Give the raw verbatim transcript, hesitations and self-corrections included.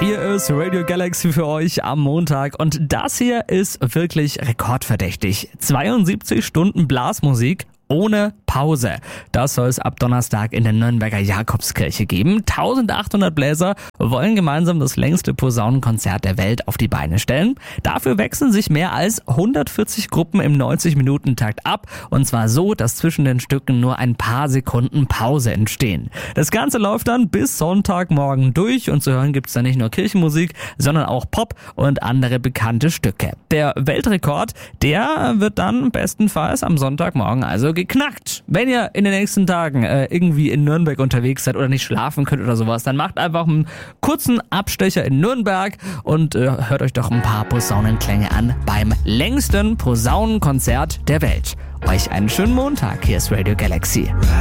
Hier ist Radio Galaxy für euch am Montag und das hier ist wirklich rekordverdächtig. zweiundsiebzig Stunden Blasmusik ohne Pause. Das soll es ab Donnerstag in der Nürnberger Jakobskirche geben. eintausendachthundert Bläser wollen gemeinsam das längste Posaunenkonzert der Welt auf die Beine stellen. Dafür wechseln sich mehr als hundertvierzig Gruppen im neunzig-Minuten-Takt ab. Und zwar so, dass zwischen den Stücken nur ein paar Sekunden Pause entstehen. Das Ganze läuft dann bis Sonntagmorgen durch und zu hören gibt's da nicht nur Kirchenmusik, sondern auch Pop und andere bekannte Stücke. Der Weltrekord, der wird dann bestenfalls am Sonntagmorgen also geknackt. Wenn ihr in den nächsten Tagen äh, irgendwie in Nürnberg unterwegs seid oder nicht schlafen könnt oder sowas, dann macht einfach einen kurzen Abstecher in Nürnberg und äh, hört euch doch ein paar Posaunenklänge an beim längsten Posaunenkonzert der Welt. Euch einen schönen Montag. Hier ist Radio Galaxy.